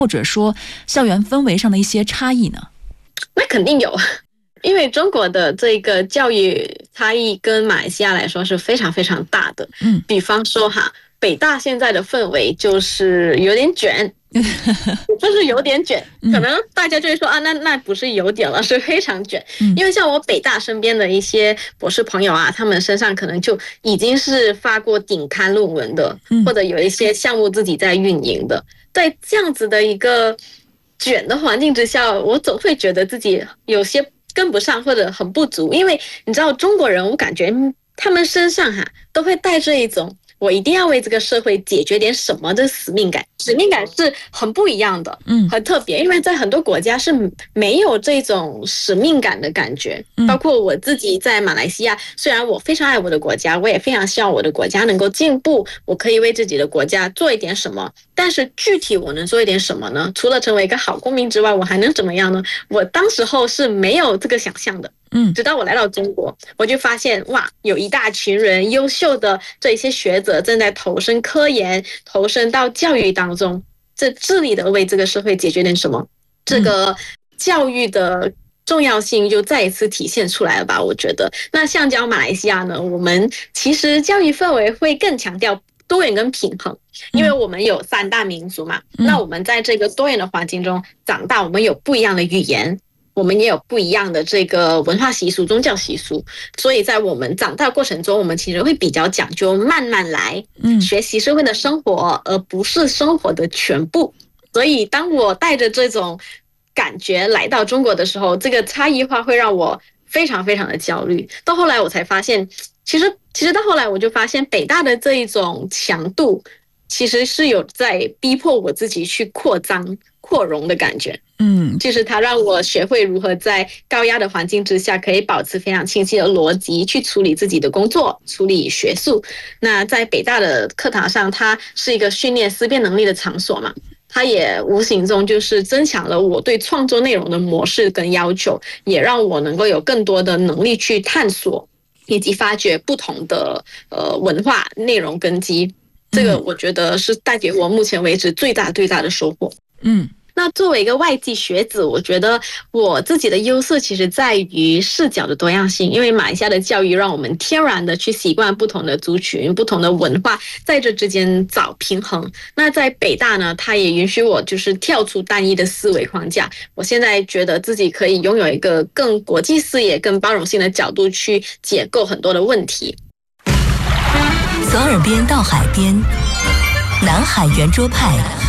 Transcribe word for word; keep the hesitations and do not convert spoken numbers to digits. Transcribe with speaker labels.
Speaker 1: 或者说校园氛围上的一些差异呢？
Speaker 2: 那肯定有，因为中国的这个教育差异跟马来西亚来说是非常非常大的。
Speaker 1: 嗯，
Speaker 2: 比方说哈，北大现在的氛围就是有点卷，就是有点卷，可能大家就会说啊，那那不是有点了，是非常卷。
Speaker 1: 嗯，
Speaker 2: 因为像我北大身边的一些博士朋友啊，他们身上可能就已经是发过顶刊论文的，
Speaker 1: 嗯，
Speaker 2: 或者有一些项目自己在运营的。在这样子的一个卷的环境之下，我总会觉得自己有些跟不上或者很不足，因为你知道中国人，我感觉他们身上哈都会带着一种我一定要为这个社会解决点什么的使命感，使命感是很不一样的，
Speaker 1: 嗯，
Speaker 2: 很特别，因为在很多国家是没有这种使命感的感觉。包括我自己在马来西亚，虽然我非常爱我的国家，我也非常希望我的国家能够进步，我可以为自己的国家做一点什么，但是具体我能做一点什么呢？除了成为一个好公民之外，我还能怎么样呢？我当时候是没有这个想象的。
Speaker 1: 嗯，
Speaker 2: 直到我来到中国，我就发现哇，有一大群人优秀的这些学者正在投身科研，投身到教育当中，这致力的为这个社会解决点什么，这个教育的重要性就再一次体现出来了吧？我觉得，那相较马来西亚呢，我们其实教育氛围会更强调多元跟平衡，因为我们有三大民族嘛，
Speaker 1: 嗯、
Speaker 2: 那我们在这个多元的环境中长大，我们有不一样的语言。我们也有不一样的这个文化习俗、宗教习俗，所以在我们长大过程中，我们其实会比较讲究慢慢来，
Speaker 1: 嗯，
Speaker 2: 学习社会的生活，而不是生活的全部。所以，当我带着这种感觉来到中国的时候，这个差异化会让我非常非常的焦虑。到后来，我才发现，其实其实到后来我就发现，北大的这一种强度，其实是有在逼迫我自己去扩张、扩容的感觉。
Speaker 1: 嗯，
Speaker 2: 就是它让我学会如何在高压的环境之下，可以保持非常清晰的逻辑去处理自己的工作，处理学术。那在北大的课堂上，它是一个训练思辨能力的场所嘛，它也无形中就是增强了我对创作内容的模式跟要求，也让我能够有更多的能力去探索以及发掘不同的呃文化内容根基。这个我觉得是带给我目前为止最大最大的收获。
Speaker 1: 嗯。
Speaker 2: 那作为一个外籍学子，我觉得我自己的优势其实在于视角的多样性，因为马来西亚的教育让我们天然的去习惯不同的族群、不同的文化，在这之间找平衡。那在北大呢，它也允许我就是跳出单一的思维框架。我现在觉得自己可以拥有一个更国际视野、更包容性的角度去解构很多的问题。
Speaker 3: 从耳边到海边，南海圆桌派。